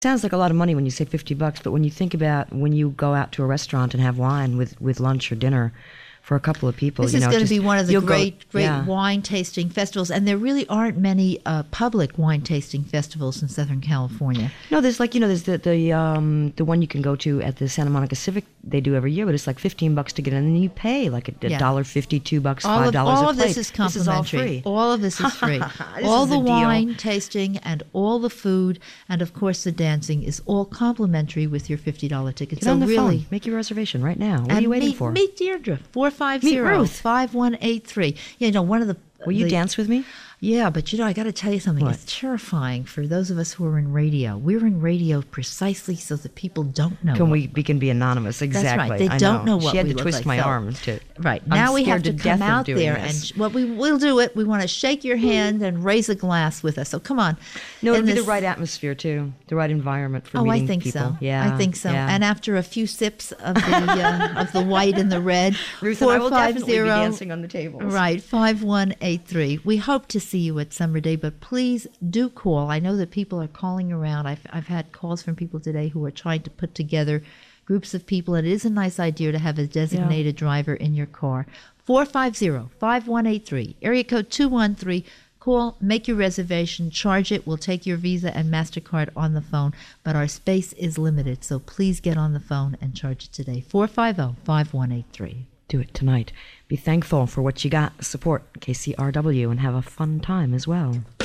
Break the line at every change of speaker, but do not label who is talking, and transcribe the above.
Sounds like a lot of money when you say $50, but when you think about when you go out to a restaurant and have wine with lunch or dinner for a couple of people,
this is going to be one of the great
yeah.
wine tasting festivals, and there really aren't many public wine tasting festivals in Southern California.
No, there's there's the one you can go to at the Santa Monica Civic. They do every year, but it's like $15 to get in, and then you pay like $1.50, $2, $5 a plate.
All of this is complimentary.
This is all free.
All of this is free. All the wine tasting and all the food, and of course the dancing is all complimentary with your $50 ticket.
Get on the phone. Make your reservation right now. What are you waiting for?
Meet Deirdre. 450-5183. You know, one of the...
Will you dance with me?
Yeah, but I got to tell you something.
What?
It's terrifying for those of us who are in radio. We're in radio precisely so that people don't know.
We can be anonymous, exactly.
That's right. They don't know what we look like.
She had to twist my arm to...
Right. Now we have to come out there and we'll do it. We want to shake your hand and raise a glass with us. So come on.
No, it'll be the right atmosphere too, the right environment for meeting people.
I think so.
Yeah,
I think so.
Yeah.
And after a few sips of the of the white and the red,
Ruth and I will definitely be dancing on the tables.
Right, 5183. We hope to see you at Summer Day, but please do call. I know that people are calling around. I've had calls from people today who are trying to put together groups of people, and it is a nice idea to have a designated driver in your car. 450-5183, area code 213. Call, make your reservation, charge it. We'll take your Visa and MasterCard on the phone, but our space is limited, so please get on the phone and charge it today. 450-5183.
Do it tonight. Be thankful for what you got. Support KCRW and have a fun time as well.